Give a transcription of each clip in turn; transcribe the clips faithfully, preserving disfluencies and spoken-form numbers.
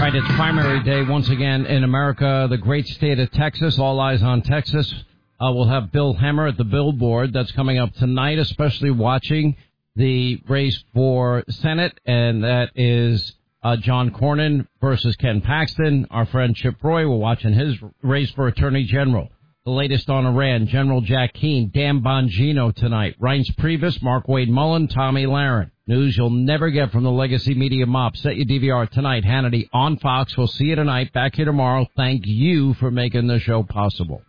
right, it's primary day once again in America, the great state of Texas. All eyes on Texas. Uh, we'll have Bill Hemmer at the Billboard. That's coming up tonight, especially watching the race for Senate, and that is uh, John Cornyn versus Ken Paxton. Our friend Chip Roy, we're watching his race for Attorney General. The latest on Iran, General Jack Keane, Dan Bongino tonight, Reince Priebus, Mark Wade Mullen, Tommy Lahren. News you'll never get from the legacy media mop. Set your D V R tonight. Hannity on Fox. We'll see you tonight. Back here tomorrow. Thank you for making the show possible.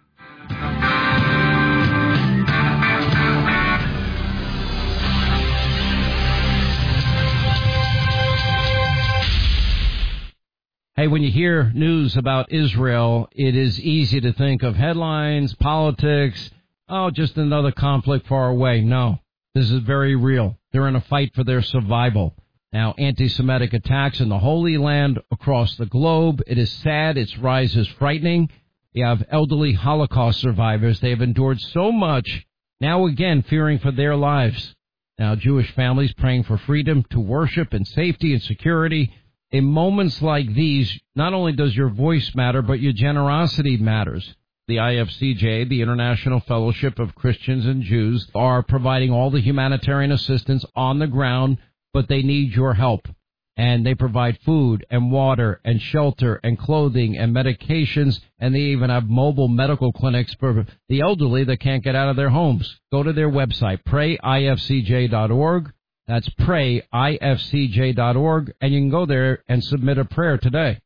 Hey, when you hear news about Israel, it is easy to think of headlines, politics, oh, just another conflict far away. No, this is very real. They're in a fight for their survival. Now, anti-Semitic attacks in the Holy Land across the globe. It is sad. Its rise is frightening. You have elderly Holocaust survivors. They have endured so much, now again fearing for their lives. Now, Jewish families praying for freedom to worship and safety and security. In moments like these, not only does your voice matter, but your generosity matters. The I F C J, the International Fellowship of Christians and Jews, are providing all the humanitarian assistance on the ground, but they need your help. And they provide food and water and shelter and clothing and medications, and they even have mobile medical clinics for the elderly that can't get out of their homes. Go to their website, pray I F C J dot org. That's pray I F C J dot org, and you can go there and submit a prayer today.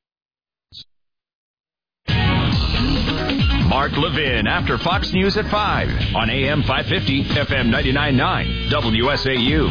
Mark Levin after Fox News at five on A M five fifty, F M ninety-nine point nine, W S A U.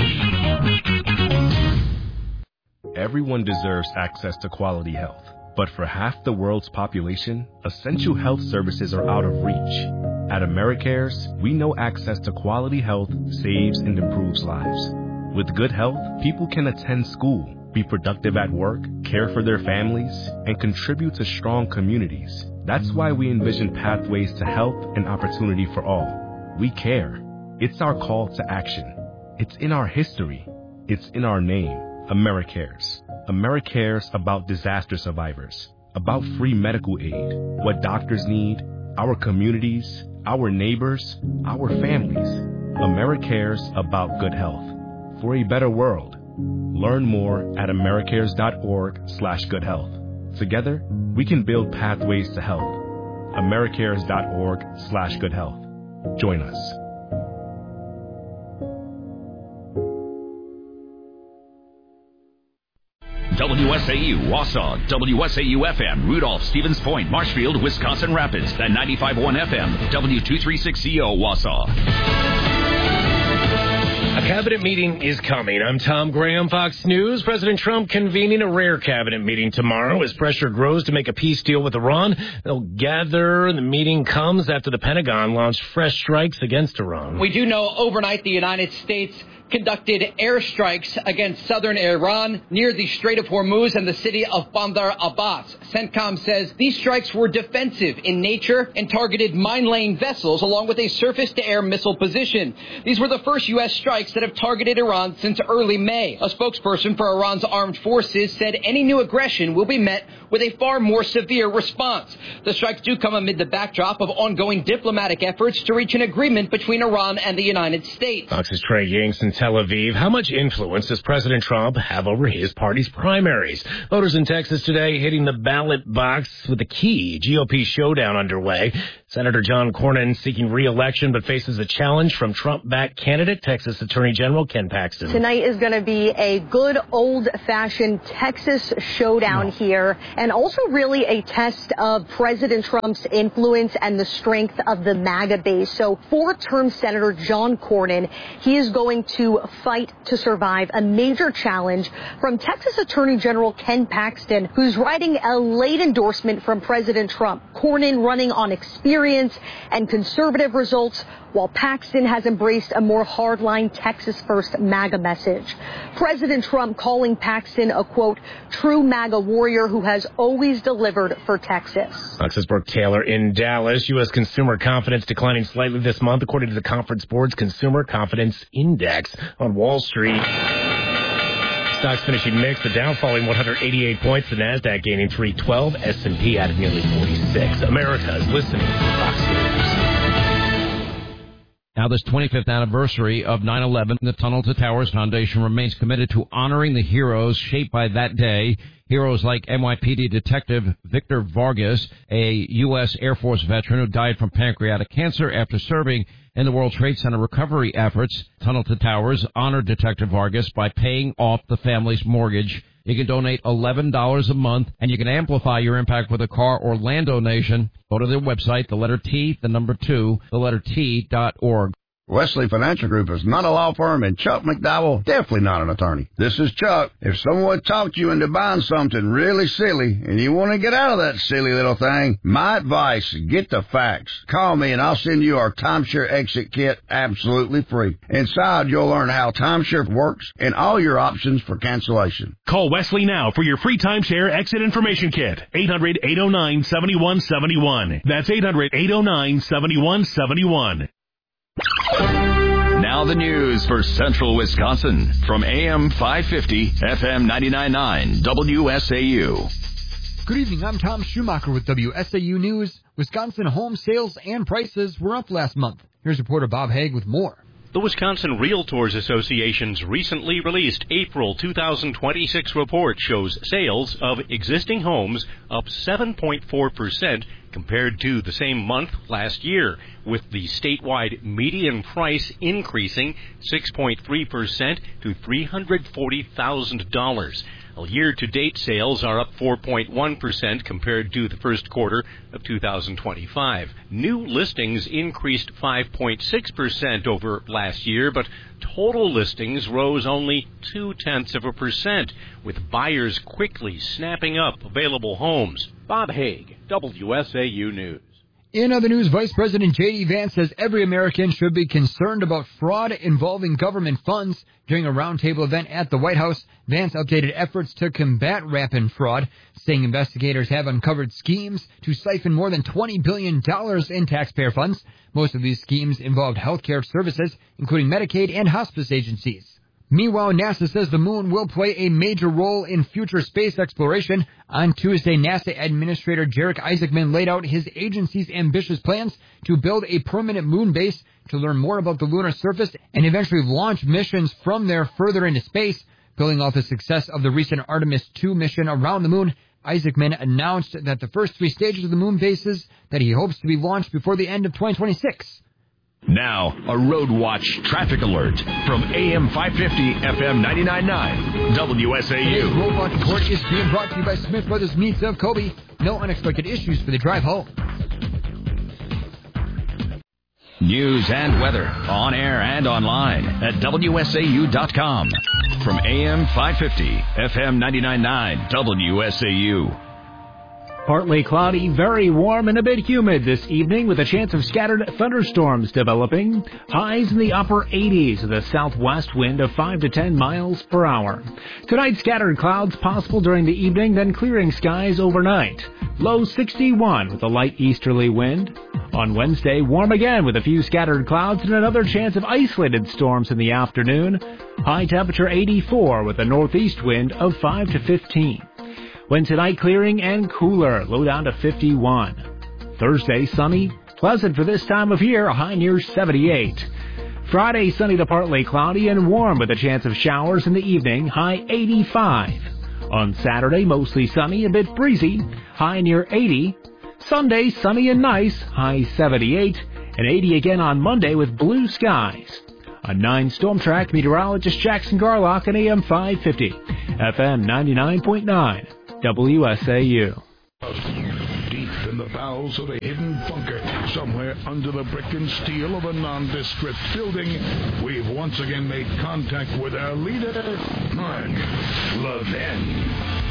Everyone deserves access to quality health, but for half the world's population, essential health services are out of reach. At AmeriCares, we know access to quality health saves and improves lives. With good health, people can attend school, be productive at work, care for their families, and contribute to strong communities. That's why we envision pathways to health and opportunity for all. We care. It's our call to action. It's in our history. It's in our name. AmeriCares. AmeriCares about disaster survivors, about free medical aid, what doctors need, our communities, our neighbors, our families. AmeriCares about good health. For a better world. Learn more at americares.org slash good health. Together, we can build pathways to health. americares.org slash good health. Join us. W S A U, Wausau, W S A U F M, Rudolph, Stevens Point, Marshfield, Wisconsin Rapids, and ninety-five point one F M, W two thirty-six C O, Wausau. A cabinet meeting is coming. I'm Tom Graham, Fox News. President Trump convening a rare cabinet meeting tomorrow as pressure grows to make a peace deal with Iran. They'll gather. The meeting comes after the Pentagon launched fresh strikes against Iran. We do know overnight the United States conducted airstrikes against southern Iran near the Strait of Hormuz and the city of Bandar Abbas. CENTCOM says these strikes were defensive in nature and targeted mine-laying vessels along with a surface-to-air missile position. These were the first U S strikes that have targeted Iran since early May. A spokesperson for Iran's armed forces said any new aggression will be met with a far more severe response. The strikes do come amid the backdrop of ongoing diplomatic efforts to reach an agreement between Iran and the United States. Fox's Trey Yingst in Tel Aviv. How much influence does President Trump have over his party's primaries? Voters in Texas today hitting the ballot box with a key G O P showdown underway. Senator John Cornyn seeking re-election but faces a challenge from Trump-backed candidate, Texas Attorney General Ken Paxton. Tonight is going to be a good old-fashioned Texas showdown no. here, and also really a test of President Trump's influence and the strength of the MAGA base. So four-term Senator John Cornyn, he is going to fight to survive a major challenge from Texas Attorney General Ken Paxton, who's writing a late endorsement from President Trump. Cornyn running on experience and conservative results, while Paxton has embraced a more hardline Texas-first MAGA message. President Trump calling Paxton a, quote, true MAGA warrior who has always delivered for Texas. Fox's Brooke Taylor in Dallas. U S consumer confidence declining slightly this month, according to the Conference Board's Consumer Confidence Index on Wall Street. Stocks finishing mixed. The Dow falling one hundred eighty-eight points. The Nasdaq gaining three twelve. S and P added nearly forty-six. America is listening to Fox News. Now, this twenty-fifth anniversary of nine eleven, the Tunnel to Towers Foundation remains committed to honoring the heroes shaped by that day. Heroes like N Y P D Detective Victor Vargas, a U S Air Force veteran who died from pancreatic cancer after serving in the World Trade Center recovery efforts. Tunnel to Towers honored Detective Vargas by paying off the family's mortgage. You can donate eleven dollars a month, and you can amplify your impact with a car or land donation. Go to their website, the letter T, the number two, the letter T dot org. Wesley Financial Group is not a law firm, and Chuck McDowell definitely not an attorney. This is Chuck. If someone talked you into buying something really silly and you want to get out of that silly little thing, my advice, get the facts. Call me and I'll send you our timeshare exit kit absolutely free. Inside, you'll learn how timeshare works and all your options for cancellation. Call Wesley now for your free timeshare exit information kit. eight hundred, eight oh nine, seven one seven one. That's eight hundred, eight oh nine, seven one seven one. Now the news for Central Wisconsin from A M five fifty, F M ninety-nine point nine, W S A U. Good evening, I'm Tom Schumacher with W S A U News. Wisconsin home sales and prices were up last month. Here's reporter Bob Haig with more. The Wisconsin Realtors Association's recently released April two thousand twenty-six report shows sales of existing homes up seven point four percent compared to the same month last year, with the statewide median price increasing six point three percent to three hundred forty thousand dollars. Year-to-date sales are up four point one percent compared to the first quarter of two thousand twenty-five. New listings increased five point six percent over last year, but total listings rose only two-tenths of a percent, with buyers quickly snapping up available homes. Bob Haig, W S A U News. In other news, Vice President J D. Vance says every American should be concerned about fraud involving government funds. During a roundtable event at the White House, Vance updated efforts to combat rampant fraud, saying investigators have uncovered schemes to siphon more than twenty billion dollars in taxpayer funds. Most of these schemes involved healthcare services, including Medicaid and hospice agencies. Meanwhile, NASA says the moon will play a major role in future space exploration. On Tuesday, NASA Administrator Jarek Isaacman laid out his agency's ambitious plans to build a permanent moon base to learn more about the lunar surface and eventually launch missions from there further into space. Building off the success of the recent Artemis two mission around the moon, Isaacman announced that the first three stages of the moon bases that he hopes to be launched before the end of twenty twenty-six. Now, a Road Watch traffic alert from A M five fifty, F M ninety-nine point nine, W S A U. Today's Road Watch report is being brought to you by Smith Brothers Meats of Kobe. No unexpected issues for the drive home. News and weather on air and online at W S A U dot com. From A M five fifty, F M ninety-nine point nine, W S A U. Partly cloudy, very warm, and a bit humid this evening with a chance of scattered thunderstorms developing. Highs in the upper eighties with a southwest wind of five to ten miles per hour. Tonight, scattered clouds possible during the evening, then clearing skies overnight. Low sixty-one with a light easterly wind. On Wednesday, warm again with a few scattered clouds and another chance of isolated storms in the afternoon. High temperature eighty-four with a northeast wind of five to fifteen. Wednesday night, clearing and cooler, low down to fifty-one. Thursday, sunny, pleasant for this time of year, a high near seventy-eight. Friday, sunny to partly cloudy and warm with a chance of showers in the evening, high eighty-five. On Saturday, mostly sunny, a bit breezy, high near eighty. Sunday, sunny and nice, high seventy-eight, and eighty again on Monday with blue skies. On nine Storm Track, meteorologist Jackson Garlock on A M five fifty, F M ninety-nine point nine. W S A U. Deep in the bowels of a hidden bunker, somewhere under the brick and steel of a nondescript building, we've once again made contact with our leader, Mark Levin.